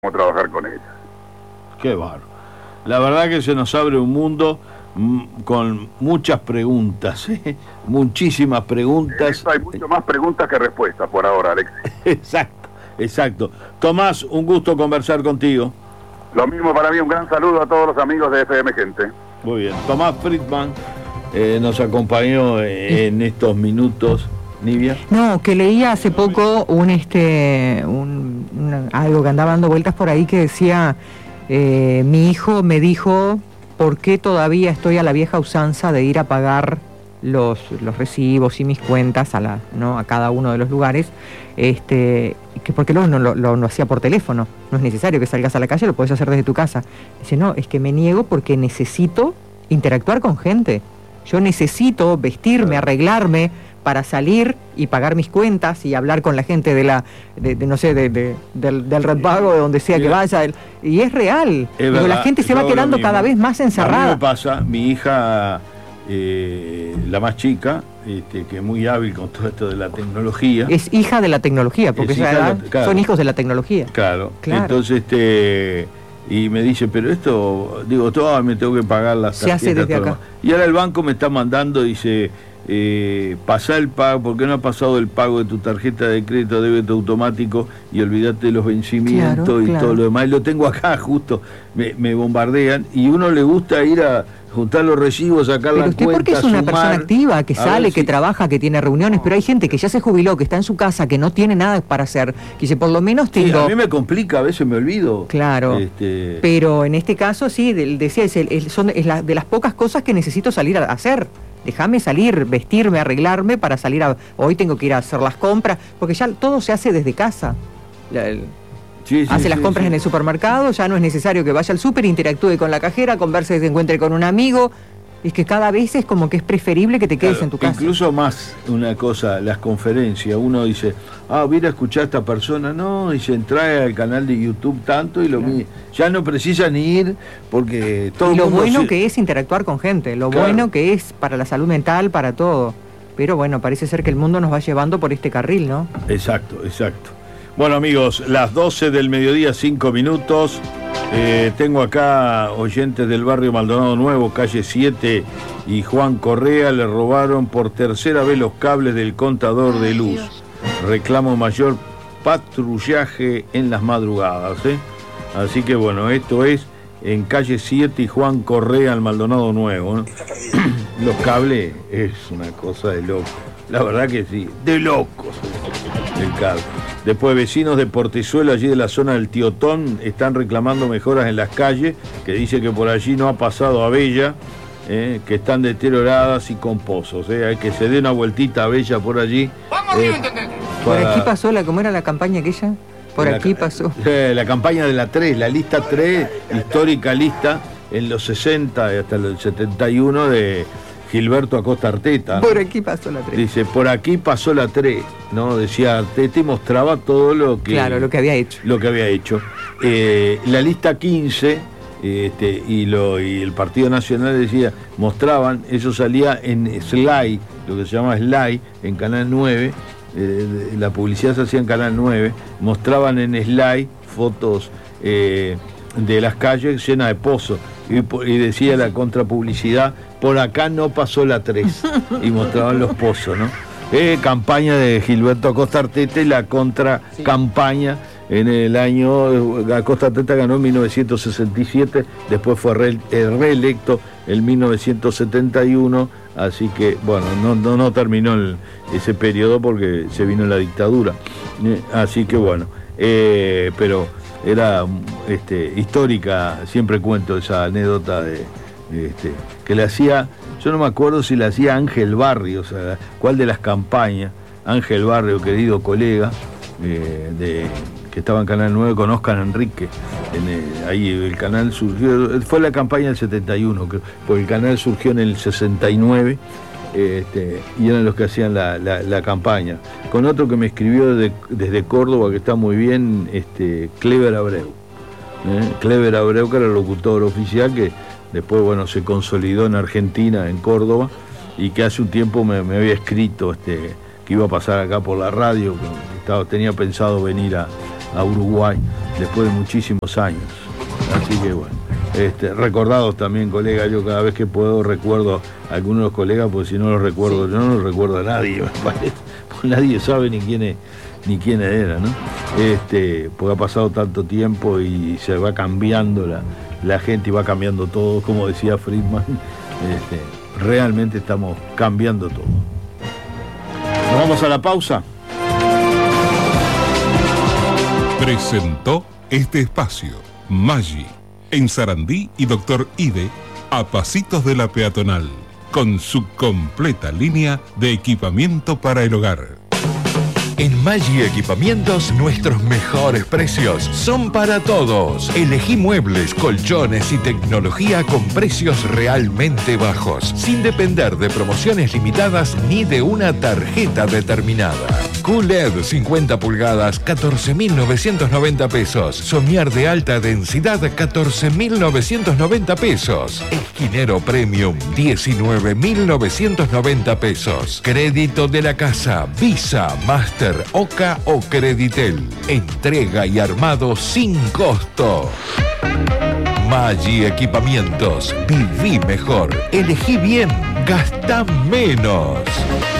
cómo trabajar con ellas. Qué bárbaro. La verdad que se nos abre un mundo con muchas preguntas, muchísimas preguntas. Hay mucho más preguntas que respuestas por ahora, Alex. Exacto, exacto. Tomás, un gusto conversar contigo. Lo mismo para mí, un gran saludo a todos los amigos de FM Gente. Muy bien. Tomás Friedman nos acompañó en estos minutos. Nivia. No, que leía hace poco algo que andaba dando vueltas por ahí que decía, mi hijo me dijo, ¿por qué todavía estoy a la vieja usanza de ir a pagar los recibos y mis cuentas a cada uno de los lugares? Que porque luego lo hacía por teléfono, no es necesario que salgas a la calle, lo puedes hacer desde tu casa. Dice, no, es que me niego porque necesito interactuar con gente. Yo necesito vestirme, arreglarme para salir y pagar mis cuentas y hablar con la gente del Red Pago, de donde sea que vaya. Y es real. Pero la gente se va quedando cada vez más encerrada. A mí me pasa, mi hija, la más chica, que es muy hábil con todo esto de la tecnología. Es hija de la tecnología, porque claro, son hijos de la tecnología. Claro. Entonces, y me dice, pero esto, digo, todo me tengo que pagar las tarjetas. Se hace desde acá. Y ahora el banco me está mandando, dice, pasá el pago, porque no ha pasado el pago de tu tarjeta de crédito, débito automático, y olvídate de los vencimientos y todo lo demás. Y lo tengo acá justo, me bombardean, y uno le gusta ir a juntar los recibos, sacar la cuenta, pero usted porque es una sumar, persona activa, que sale, que trabaja, que tiene reuniones, pero hay gente que ya se jubiló, que está en su casa, que no tiene nada para hacer, que dice, por lo menos tengo... Sí, a mí me complica, a veces me olvido. Claro, pero en este caso sí, decía, es de las pocas cosas que necesito salir a hacer. Déjame salir, vestirme, arreglarme para salir hoy tengo que ir a hacer las compras, porque ya todo se hace desde casa. Hace las compras en el supermercado, ya no es necesario que vaya al súper, interactúe con la cajera, converse, se encuentre con un amigo. Es que cada vez es como que es preferible que te quedes en tu casa. Incluso más una cosa, las conferencias, uno dice, voy a escuchar a esta persona, no, y se entra al canal de YouTube tanto y ya no precisa ni ir porque todo. Y lo bueno que es interactuar con gente, lo bueno que es para la salud mental, para todo. Pero bueno, parece ser que el mundo nos va llevando por este carril, ¿no? Exacto, exacto. Bueno, amigos, las 12 del mediodía, 5 minutos. Tengo acá oyentes del barrio Maldonado Nuevo, calle 7 y Juan Correa. Le robaron por tercera vez los cables del contador de luz. Reclamo mayor patrullaje en las madrugadas. Así que bueno, esto es en calle 7 y Juan Correa, al Maldonado Nuevo, ¿no? Los cables es una cosa de loco. La verdad que sí, de locos el cable. Después, vecinos de Portezuelo, allí de la zona del Tiotón, están reclamando mejoras en las calles, que dice que por allí no ha pasado a Bella, que están deterioradas y con pozos. Hay que se dé una vueltita a Bella por allí. Por aquí pasó ¿cómo era la campaña aquella? Por aquí pasó. La campaña de la 3, la lista 3, histórica lista, en los 60 y hasta el 71 de Gilberto Acosta Arteta, ¿no? Por aquí pasó la 3. Dice, por aquí pasó la 3, ¿no? Decía Arteta y mostraba todo lo que... Claro, lo que había hecho. Lo que había hecho. La lista 15, y el Partido Nacional decía, mostraban, eso salía en Sly, lo que se llama Sly, en Canal 9, la publicidad se hacía en Canal 9, mostraban en Sly fotos de las calles llenas de pozos, y decía la contrapublicidad, por acá no pasó la 3, y mostraban los pozos, ¿no? Campaña de Gilberto Acosta Arteta y la contracampaña en el año, Acosta Arteta ganó en 1967, después fue reelecto en 1971, así que bueno, no terminó ese periodo porque se vino la dictadura, así que bueno, pero era histórica, siempre cuento esa anécdota que le hacía, yo no me acuerdo si le hacía Ángel Barrio, o sea, cuál de las campañas, Ángel Barrio, querido colega, que estaba en Canal 9 con Oscar Enrique, ahí el canal surgió, fue la campaña del 71, porque el canal surgió en el 69, y eran los que hacían la campaña, con otro que me escribió desde Córdoba, que está muy bien, Clever Abreu, Clever Abreu, que era el locutor oficial, que después bueno se consolidó en Argentina, en Córdoba, y que hace un tiempo me había escrito que iba a pasar acá por la radio, que tenía pensado venir a Uruguay después de muchísimos años. Así que bueno, recordados también, colegas, yo cada vez que puedo recuerdo a algunos de los colegas, porque si no los recuerdo, yo no los recuerdo a nadie, me parece, porque nadie sabe ni quiénes eran, ¿no? Porque ha pasado tanto tiempo y se va cambiando la gente y va cambiando todo, como decía Friedman, realmente estamos cambiando todo. ¿Nos vamos a la pausa? Presentó este espacio Maggi, en Sarandí y Doctor Ide, a pasitos de la peatonal, con su completa línea de equipamiento para el hogar. En Maggi Equipamientos, nuestros mejores precios son para todos. Elegí muebles, colchones y tecnología con precios realmente bajos, sin depender de promociones limitadas ni de una tarjeta determinada. QLED 50 pulgadas, 14.990 pesos. Somier de alta densidad, 14.990 pesos. Esquinero Premium, 19.990 pesos. Crédito de la casa, Visa, Master, Oca o Creditel. Entrega y armado sin costo. Maggi Equipamientos. Viví mejor. Elegí bien. Gastá menos.